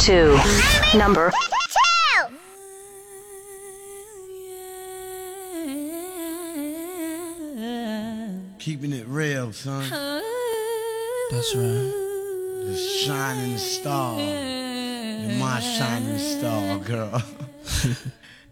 2. Number 2. Keeping it real, son. That's right. The shining star. You're my shining star, girl.